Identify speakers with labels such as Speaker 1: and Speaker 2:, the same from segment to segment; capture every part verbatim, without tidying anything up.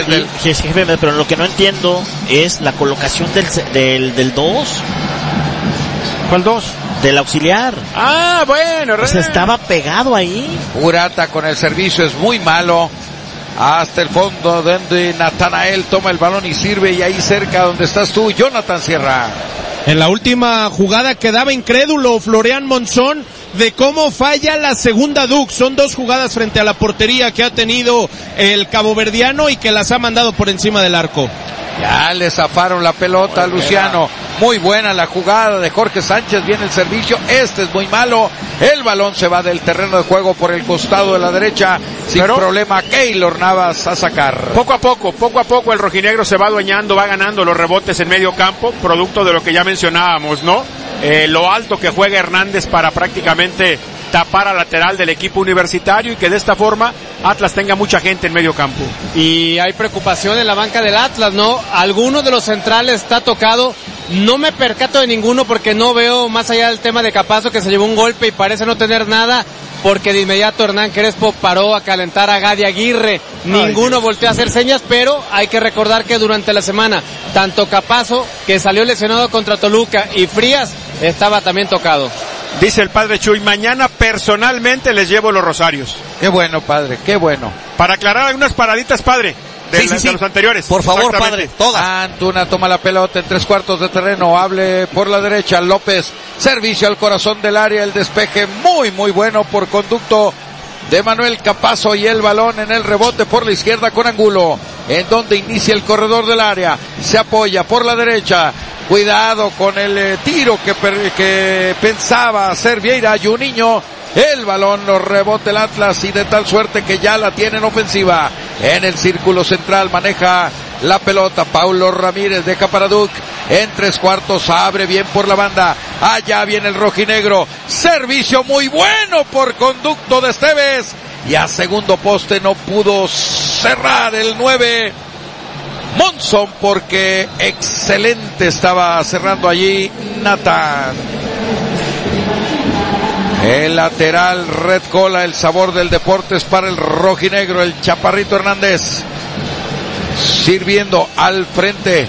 Speaker 1: es del...
Speaker 2: Sí, es jefe, pero lo que no entiendo es la colocación del del del dos.
Speaker 3: ¿Cuál dos?
Speaker 2: Del auxiliar.
Speaker 3: Ah, bueno.
Speaker 2: O sea, estaba pegado ahí.
Speaker 1: Purata con el servicio es muy malo. Hasta el fondo donde Natanael toma el balón y sirve, y ahí cerca donde estás tú, Jonathan Sierra.
Speaker 4: En la última jugada quedaba incrédulo Florian Monzón de cómo falla la segunda D U C. Son dos jugadas frente a la portería que ha tenido el caboverdiano y que las ha mandado por encima del arco.
Speaker 1: Ya le zafaron la pelota a Luciano. Muy buena la jugada de Jorge Sánchez. Viene el servicio. Este es muy malo. El balón se va del terreno de juego por el costado de la derecha. Sin Pero, problema, Keylor Navas a sacar.
Speaker 3: Poco a poco, poco a poco el rojinegro se va adueñando, va ganando los rebotes en medio campo, producto de lo que ya mencionábamos, ¿no? Eh, lo alto que juega Hernández para prácticamente tapar al lateral del equipo universitario y que de esta forma Atlas tenga mucha gente en medio campo.
Speaker 5: Y hay preocupación en la banca del Atlas, ¿no? Alguno de los centrales está tocado. No me percato de ninguno porque no veo más allá del tema de Capazo, que se llevó un golpe y parece no tener nada, porque de inmediato Hernán Crespo paró a calentar a Gadi Aguirre. Ninguno Ay, volteó a hacer señas, pero hay que recordar que durante la semana tanto Capazo, que salió lesionado contra Toluca, y Frías estaba también tocado.
Speaker 3: Dice el padre Chuy, mañana personalmente les llevo los rosarios.
Speaker 1: Qué bueno, padre, qué bueno.
Speaker 3: Para aclarar algunas paraditas, padre, de,
Speaker 6: sí, sí,
Speaker 3: de
Speaker 6: sí.
Speaker 3: los anteriores.
Speaker 6: Por favor, padre, todas.
Speaker 1: Antuna toma la pelota en tres cuartos de terreno, hable por la derecha, López, servicio al corazón del área, el despeje muy, muy bueno por conducto de Manuel Capazo, y el balón en el rebote por la izquierda con Angulo, en donde inicia el corredor del área, se apoya por la derecha. Cuidado con el eh, tiro que, per, que pensaba hacer Vieira, Juninho. El balón lo rebota el Atlas, y de tal suerte que ya la tienen ofensiva. En el círculo central maneja la pelota Paulo Ramírez, deja para Duc. En tres cuartos abre bien por la banda. Allá viene el rojinegro. Servicio muy bueno por conducto de Esteves. Y a segundo poste no pudo cerrar el nueve. Monzón, porque excelente estaba cerrando allí Natán. El lateral Red Cola, el sabor del deporte es para el rojinegro, el Chaparrito Hernández. Sirviendo al frente.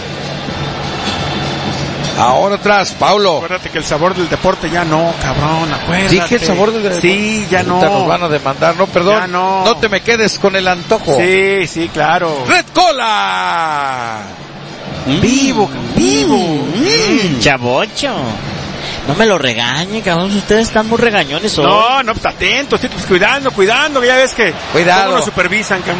Speaker 1: Ahora atrás, Paulo.
Speaker 3: Acuérdate que el sabor del deporte ya no, cabrón, acuérdate.
Speaker 1: Dije el sabor del deporte.
Speaker 3: Sí, ya no.
Speaker 1: Nos van a demandar, no, perdón.
Speaker 3: Ya no.
Speaker 1: No te me quedes con el antojo.
Speaker 3: Sí, sí, claro.
Speaker 1: Red Cola.
Speaker 2: Mm.
Speaker 3: Vivo, vivo.
Speaker 2: Mm. Chavocho. No me lo regañen, cabrón, ustedes están muy regañones hoy.
Speaker 3: No, no, pues atentos, sí, pues cuidando, cuidando, que ya ves que
Speaker 1: Cuidado.
Speaker 3: cómo lo supervisan, cabrón.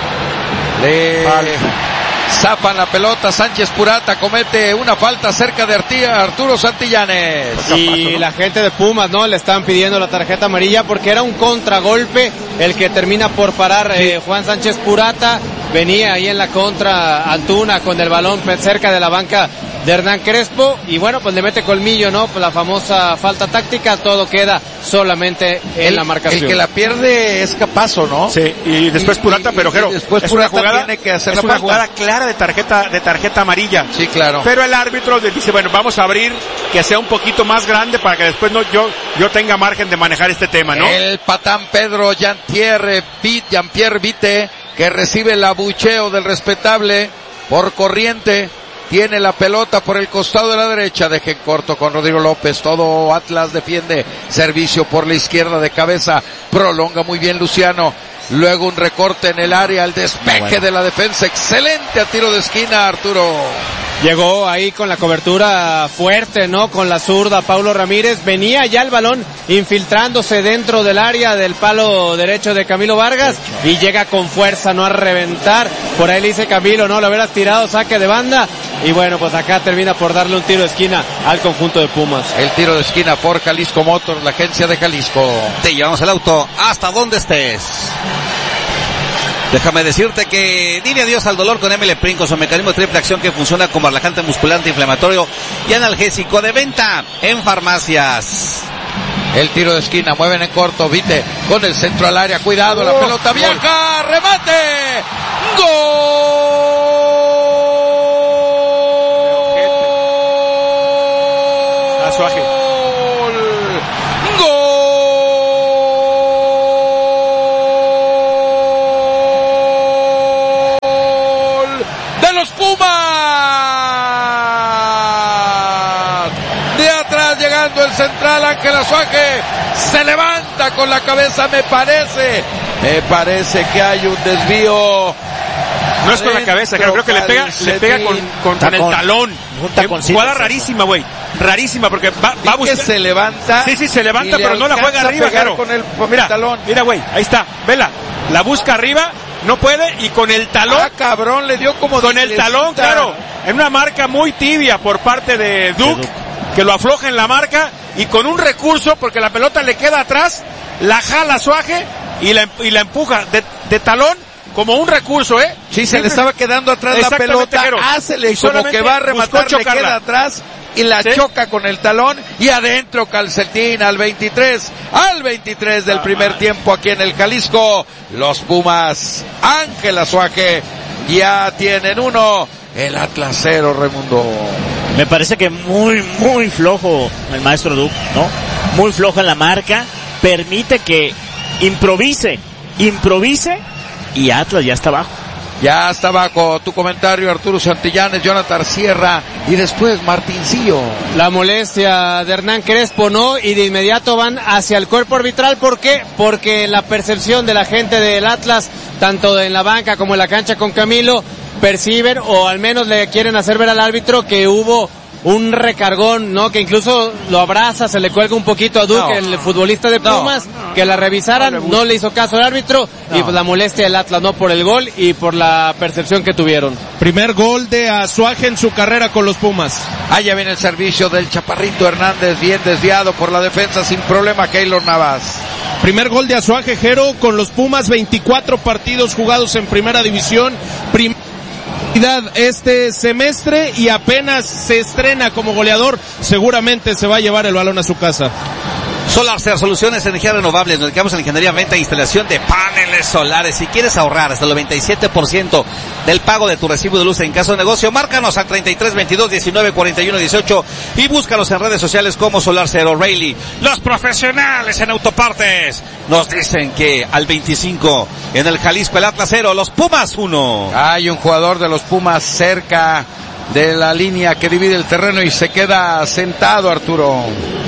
Speaker 1: Le vale. Zapan la pelota, Sánchez Purata comete una falta cerca de Arturo Santillanes.
Speaker 5: Y la gente de Pumas, ¿no? Le están pidiendo la tarjeta amarilla porque era un contragolpe el que termina por parar eh, Juan Sánchez Purata. Venía ahí en la contra Antuna con el balón cerca de la banca de Hernán Crespo, y bueno, pues le mete colmillo, ¿no? Pues la famosa falta táctica, todo queda solamente en
Speaker 1: el,
Speaker 5: la marcación.
Speaker 1: El que la pierde es Capazo, ¿no?
Speaker 3: Sí, y después
Speaker 1: y,
Speaker 3: Purata,
Speaker 1: y,
Speaker 3: pero Jero,
Speaker 1: después
Speaker 3: es
Speaker 1: Purata
Speaker 3: una jugada,
Speaker 1: tiene que hacer
Speaker 3: es
Speaker 1: la
Speaker 3: una
Speaker 1: falta.
Speaker 3: jugada clara de tarjeta, de tarjeta amarilla.
Speaker 1: Sí, claro.
Speaker 3: Pero el árbitro le dice, bueno, vamos a abrir, que sea un poquito más grande para que después no yo, yo tenga margen de manejar este tema, ¿no?
Speaker 1: El patán Pedro Jean-Pierre Vite, Jean-Pierre Vite, que recibe el abucheo del respetable por corriente. Tiene la pelota por el costado de la derecha, deja en corto con Rodrigo López, todo Atlas defiende, servicio por la izquierda de cabeza, prolonga muy bien Luciano, luego un recorte en el área, el despeje bueno. de la defensa, excelente a tiro de esquina Arturo.
Speaker 5: Llegó ahí con la cobertura fuerte, ¿no? Con la zurda Paulo Ramírez, venía ya el balón infiltrándose dentro del área del palo derecho de Camilo Vargas y llega con fuerza, ¿no? A reventar, por ahí le dice Camilo, ¿no? Lo hubieras tirado, saque de banda. Y bueno, pues acá termina por darle un tiro de esquina al conjunto de Pumas.
Speaker 1: El tiro de esquina por Jalisco Motors, la agencia de Jalisco.
Speaker 6: Te llevamos el auto hasta donde estés. Déjame decirte que dile adiós al dolor con M L Print, con su mecanismo de triple acción que funciona como relajante muscular, antiinflamatorio y analgésico, de venta en farmacias.
Speaker 1: El tiro de esquina, mueven en corto, Vite con el centro al área, cuidado, oh, la pelota viaja, remate, gol.
Speaker 3: Suaje.
Speaker 1: De atrás llegando el central Ángel Azuaje, se levanta con la cabeza, me parece, me parece que hay un desvío.
Speaker 3: No es con la cabeza, creo, creo que le pega, le pega con, con, con el talón. Jugada rarísima, güey. Rarísima, porque va, va a buscar.
Speaker 1: Se levanta.
Speaker 3: Sí, sí, se levanta, pero no la juega arriba, claro.
Speaker 1: Con el, con
Speaker 3: mira,
Speaker 1: el talón.
Speaker 3: Mira, güey, ahí está, vela. La busca arriba, no puede, y con el talón.
Speaker 1: Ah, cabrón, le dio como
Speaker 3: con el talón, claro. En una marca muy tibia por parte de Duke, que lo afloja en la marca, y con un recurso, porque la pelota le queda atrás, la jala Azuaje y la, y la empuja de, de talón. Como un recurso, ¿eh?
Speaker 1: Sí, se le estaba quedando atrás la pelota, hácele como que va a rematar, le queda atrás y la ¿sí? choca con el talón y adentro calcetín al veintitrés, al veintitrés del ah, primer man. tiempo aquí en el Jalisco. Los Pumas, Ángel Azuaje, ya tienen uno, el Atlas cero, Raimundo.
Speaker 2: Me parece que muy, muy flojo el maestro Duke, ¿no? Muy flojo en la marca, permite que improvise, improvise, y Atlas ya está abajo.
Speaker 1: Ya está abajo. Tu comentario, Arturo Santillanes, Jonathan Sierra y después Martincillo.
Speaker 5: La molestia de Hernán Crespo, ¿no? Y de inmediato van hacia el cuerpo arbitral. ¿Por qué? Porque la percepción de la gente del Atlas, tanto en la banca como en la cancha con Camilo, perciben o al menos le quieren hacer ver al árbitro que hubo un recargón, ¿no? Que incluso lo abraza, se le cuelga un poquito a Duke, no, el futbolista de Pumas, no, no, que la revisaran, no le, no le hizo caso al árbitro, no. Y pues la molestia del Atlas, ¿no? Por el gol y por la percepción que tuvieron.
Speaker 4: Primer gol de Azuaje en su carrera con los Pumas.
Speaker 1: Allá viene el servicio del Chaparrito Hernández, bien desviado por la defensa, sin problema, Keylor Navas.
Speaker 4: Primer gol de Azuaje, Jero, con los Pumas, veinticuatro partidos jugados en primera división, Prim- este semestre y apenas se estrena como goleador, seguramente se va a llevar el balón a su casa.
Speaker 6: SolarCer, soluciones de energía renovables. Nos dedicamos a la ingeniería, venta e instalación de paneles solares. Si quieres ahorrar hasta el noventa y siete por ciento del pago de tu recibo de luz en caso de negocio, márcanos al treinta y tres veintidós diecinueve cuarenta y uno dieciocho y búscanos en redes sociales como SolarCer O'Reilly. Los profesionales en autopartes nos dicen que al veinticinco en el Jalisco el Atlas cero, los Pumas uno.
Speaker 1: Hay un jugador de los Pumas cerca de la línea que divide el terreno y se queda sentado, Arturo.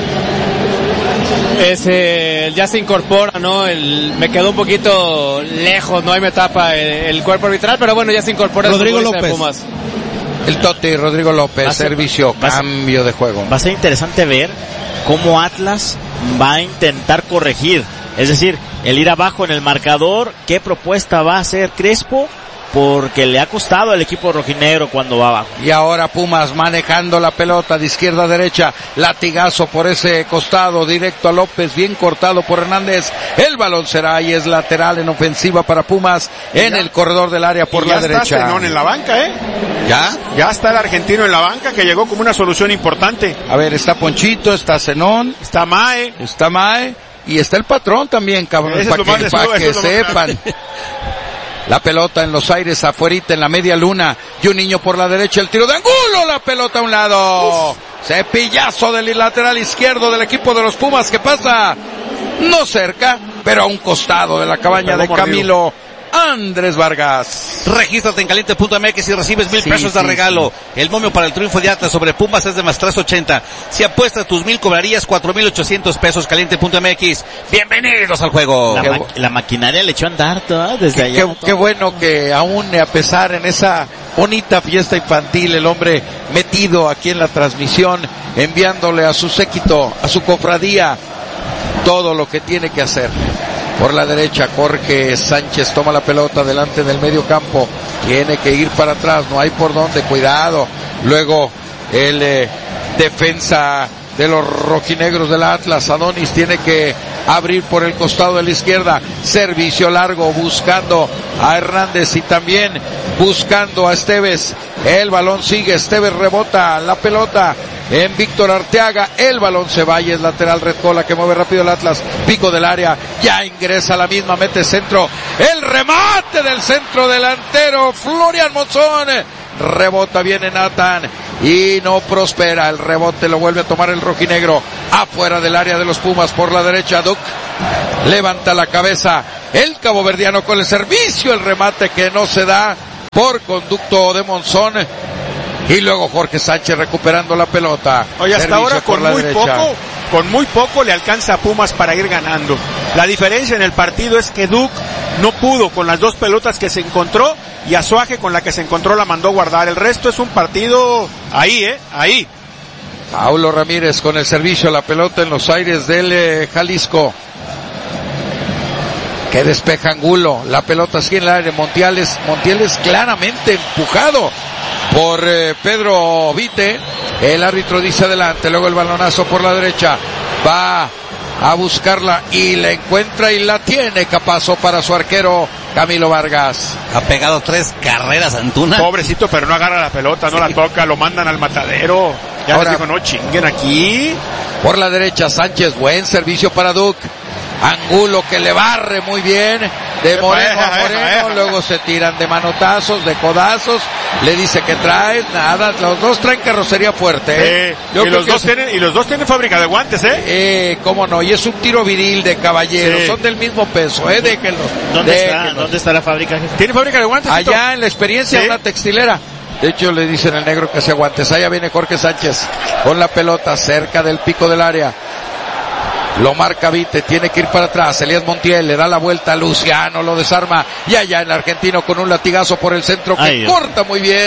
Speaker 5: Ese ya se incorpora, ¿no? El, me quedó un poquito lejos, no hay me tapa el, el cuerpo arbitral, pero bueno, ya se incorpora
Speaker 4: Rodrigo
Speaker 5: el
Speaker 4: López.
Speaker 5: de Pumas.
Speaker 1: El Toti, Rodrigo López, ser, servicio, cambio
Speaker 2: ser,
Speaker 1: de juego.
Speaker 2: Va a ser interesante ver cómo Atlas va a intentar corregir, es decir, el ir abajo en el marcador, qué propuesta va a hacer Crespo, porque le ha costado al equipo rojinegro cuando va abajo.
Speaker 1: Y ahora Pumas manejando la pelota de izquierda a derecha, latigazo por ese costado, directo a López, bien cortado por Hernández, el balón será y es lateral en ofensiva para Pumas, en ya, el corredor del área por la derecha.
Speaker 3: Ya está Zenón en la banca, ¿eh?
Speaker 1: ¿Ya?
Speaker 3: Ya está el argentino en la banca, que llegó como una solución importante.
Speaker 1: A ver, está Ponchito, está Zenón,
Speaker 3: está Mae,
Speaker 1: está Mae, y está el patrón también, cabrón, para que, pa que sepan. La pelota en los aires, afuerita en la media luna, y un niño por la derecha, el tiro de ángulo, la pelota a un lado. Uf. Cepillazo del lateral izquierdo del equipo de los Pumas, que pasa no cerca, pero a un costado de la cabaña de Camilo Andrés Vargas.
Speaker 6: Regístrate en caliente punto m x y recibes mil sí, pesos de sí, regalo. Sí. El momio para el triunfo de Atlas sobre Pumas es de más tres ochenta. Si apuestas tus mil, cobrarías cuatro mil ochocientos pesos. caliente punto m x. Bienvenidos al juego.
Speaker 2: La, ma la maquinaria le echó a andar toda desde
Speaker 1: qué,
Speaker 2: allá.
Speaker 1: Qué, qué bueno que aún a pesar en esa bonita fiesta infantil, el hombre metido aquí en la transmisión, enviándole a su séquito, a su cofradía, todo lo que tiene que hacer. Por la derecha, Jorge Sánchez toma la pelota delante del medio campo. Tiene que ir para atrás, no hay por dónde, cuidado. Luego el eh, defensa de los rojinegros del Atlas, Adonis, tiene que abrir por el costado de la izquierda. Servicio largo buscando a Hernández y también buscando a Esteves. El balón sigue, Esteves rebota la pelota en Víctor Arteaga, el balón se va y es lateral, Red Cola que mueve rápido el Atlas, pico del área, ya ingresa la misma, mete centro, el remate del centro delantero, Florian Monzón, rebota bien en Nathan y no prospera, el rebote lo vuelve a tomar el rojinegro, afuera del área de los Pumas por la derecha, Duke levanta la cabeza, el caboverdiano con el servicio, el remate que no se da, por conducto de Monzón. Y luego Jorge Sánchez recuperando la pelota.
Speaker 3: Oye, hasta
Speaker 1: Servicio
Speaker 3: ahora con
Speaker 1: por la
Speaker 3: muy
Speaker 1: derecha.
Speaker 3: poco, con muy poco le alcanza a Pumas para ir ganando. La diferencia en el partido es que Duke no pudo con las dos pelotas que se encontró y Azuaje con la que se encontró la mandó guardar. El resto es un partido ahí, eh, ahí.
Speaker 1: Paulo Ramírez con el servicio, la pelota en los aires del eh, Jalisco. Que despeja Angulo, la pelota así en el aire, Montiales, Montiales claramente empujado por eh, Pedro Vite. El árbitro dice adelante, luego el balonazo por la derecha, va a buscarla y la encuentra y la tiene. Capazo para su arquero Camilo Vargas.
Speaker 6: Ha pegado tres carreras Antuna.
Speaker 3: Pobrecito, pero no agarra la pelota, no sí. la toca, lo mandan al matadero. Ya ahora les digo, no chinguen aquí.
Speaker 1: Por la derecha Sánchez, buen servicio para Duke. Angulo que le barre muy bien de Moreno a Moreno, luego se tiran de manotazos, de codazos, le dice que trae, nada, los dos traen carrocería fuerte, ¿eh?
Speaker 3: Eh, y, los dos es... tienen, y los dos tienen fábrica de guantes, ¿eh?
Speaker 1: Eh, cómo no, y es un tiro viril de caballeros, sí. son del mismo peso, ¿eh? Déjenlos.
Speaker 2: ¿Dónde,
Speaker 1: déjenlos.
Speaker 2: Está, ¿Dónde está la fábrica?
Speaker 3: ¿Tiene fábrica de guantes?
Speaker 1: Allá ¿sí? en la experiencia, ¿sí? Una textilera. De hecho le dicen al negro que se aguantes. Allá viene Jorge Sánchez con la pelota cerca del pico del área. Lo marca Vite, tiene que ir para atrás. Elías Montiel le da la vuelta, Luciano lo desarma. Y allá el argentino con un latigazo por el centro que Ay, corta muy bien.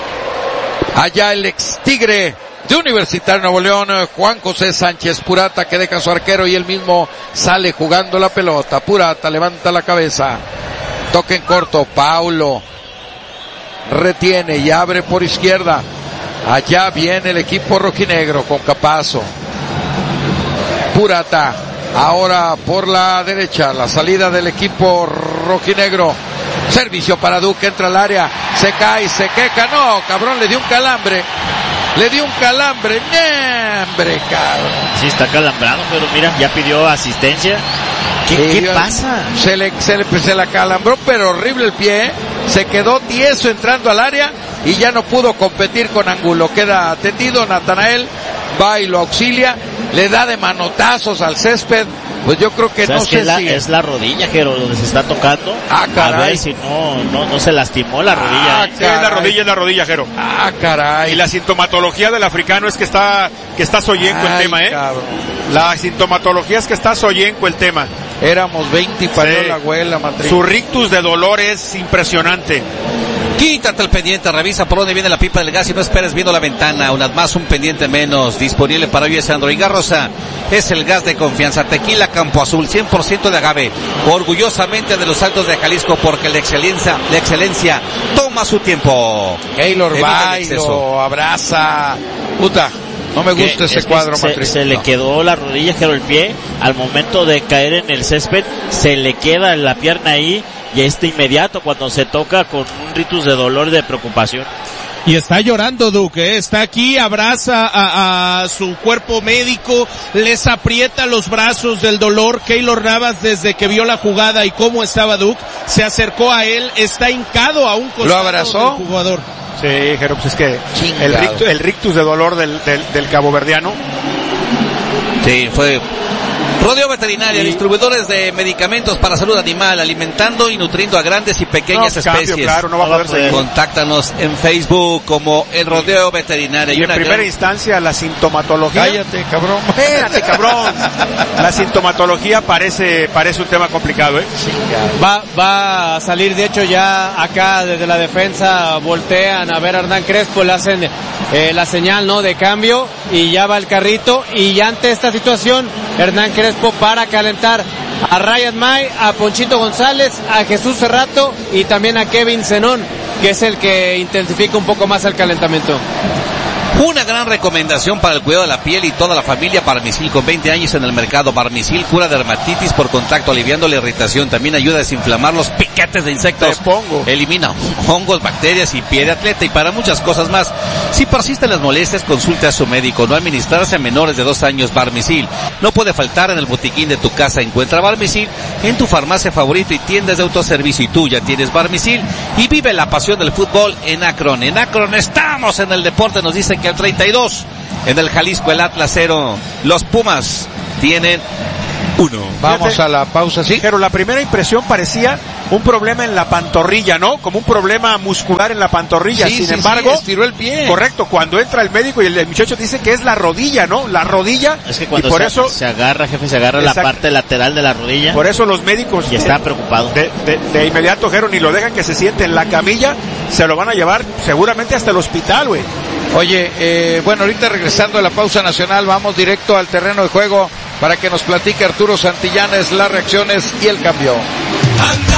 Speaker 1: Allá el ex Tigre de Universitario Nuevo León, Juan José Sánchez Purata, que deja a su arquero y él mismo sale jugando la pelota. Purata levanta la cabeza. Toque en corto, Paulo retiene y abre por izquierda. Allá viene el equipo rojinegro con Capazo. Purata, ahora por la derecha, la salida del equipo rojinegro. Servicio para Duque, entra al área, se cae, se queja, no, cabrón, le dio un calambre. Le dio un calambre, ¡nembre, cabrón!
Speaker 2: Sí, está calambrado, pero mira, ya pidió asistencia. ¿Qué, ¿qué dio, pasa?
Speaker 1: Se le, se le, se la calambró, pero horrible el pie, ¿eh? Se quedó tieso entrando al área y ya no pudo competir con Angulo. Queda atendido, Natanael va y lo auxilia, le da de manotazos al césped. Pues yo creo que no sé
Speaker 2: que es la,
Speaker 1: si...
Speaker 2: es la rodilla, Jero, donde se está tocando.
Speaker 1: Ah, caray.
Speaker 2: A ver si no, no, no se lastimó la rodilla.
Speaker 3: Ah, sí, es la rodilla, es la rodilla, Jero.
Speaker 1: Ah, caray.
Speaker 3: Y la sintomatología del africano es que está, que está soyenco Ay, el tema, ¿eh? Cabrón. La sintomatología es que está soyenco el tema.
Speaker 1: Éramos veinte y parió sí. la abuela, matriz.
Speaker 3: Su rictus de dolor es impresionante.
Speaker 6: Quítate el pendiente, revisa por dónde viene la pipa del gas y no esperes viendo la ventana. Una más, un pendiente menos. Disponible para hoy es Android Garrosa. Es el gas de confianza. Tequila Campo Azul, cien por ciento de agave. Orgullosamente de los Altos de Jalisco, porque la excelencia, la excelencia toma su tiempo.
Speaker 1: Keylor va y lo abraza. Puta. No me gusta ese cuadro,
Speaker 2: se,
Speaker 1: Matriz.
Speaker 2: Se le quedó la rodilla, Jero, el pie. Al momento de caer en el césped, se le queda la pierna ahí. Y este inmediato cuando se toca con un ritus de dolor y de preocupación.
Speaker 4: Y está llorando Duque, ¿eh? Está aquí, abraza a, a su cuerpo médico, les aprieta los brazos del dolor. Keylor Navas, desde que vio la jugada y cómo estaba Duque, se acercó a él, está hincado a un costado
Speaker 1: ¿Lo abrazó?
Speaker 4: del jugador.
Speaker 3: Sí, Jero, pues es que el rictus, el rictus de dolor del, del, del caboverdiano.
Speaker 6: Sí, fue... Rodeo Veterinaria, sí. Distribuidores de medicamentos para salud animal, alimentando y nutriendo a grandes y pequeñas no, especies.
Speaker 3: Cambio, claro, no va a poder seguir.
Speaker 6: Contáctanos en Facebook como el Rodeo Veterinaria.
Speaker 3: Y, y en primera gran... instancia la sintomatología.
Speaker 1: Cállate, cabrón.
Speaker 3: Espérate, cabrón. La sintomatología parece parece un tema complicado, ¿eh?
Speaker 5: Va va a salir, de hecho ya acá desde la defensa voltean a ver a Hernán Crespo, le hacen eh, la señal, ¿no? De cambio y ya va el carrito y ya ante esta situación Hernán Crespo para calentar a Ryan May, a Ponchito González, a Jesús Cerrato y también a Kevin Zenón, que es el que intensifica un poco más el calentamiento.
Speaker 6: Una gran recomendación para el cuidado de la piel y toda la familia, Barmisil, con veinte años en el mercado. Barmisil cura dermatitis por contacto, aliviando la irritación. También ayuda a desinflamar los piquetes de insectos.
Speaker 3: Te pongo.
Speaker 6: Elimina hongos, bacterias y pie de atleta y para muchas cosas más. Si persisten las molestias, consulte a su médico. No administrarse a menores de dos años. Barmisil no puede faltar en el botiquín de tu casa. Encuentra Barmisil en tu farmacia favorita y tiendas de autoservicio. Y tú ya tienes Barmisil y vive la pasión del fútbol en Akron. En Akron estamos en el deporte, nos dicen que el treinta y dos en el Jalisco, el Atlas cero. Los Pumas tienen uno.
Speaker 1: Vamos
Speaker 3: Fíjate,
Speaker 1: a la pausa, sí.
Speaker 3: Pero la primera impresión parecía un problema en la pantorrilla, ¿no? Como un problema muscular en la pantorrilla.
Speaker 1: Sí,
Speaker 3: Sin
Speaker 1: sí,
Speaker 3: embargo,
Speaker 1: sí, estiró el pie.
Speaker 3: Correcto, cuando entra el médico y el, el muchacho dice que es la rodilla, ¿no? La rodilla.
Speaker 2: Es que cuando
Speaker 3: y por
Speaker 2: se,
Speaker 3: eso,
Speaker 2: se agarra, jefe, se agarra
Speaker 3: Exacto.
Speaker 2: la parte lateral de la rodilla.
Speaker 3: por eso los médicos
Speaker 2: Y está preocupado.
Speaker 3: De, de, de inmediato, Jero, ni lo dejan que se siente en la camilla, se lo van a llevar seguramente hasta el hospital, güey.
Speaker 1: Oye, eh, bueno, ahorita regresando a la pausa nacional, vamos directo al terreno de juego para que nos platique Arturo Santillanes las reacciones y el cambio.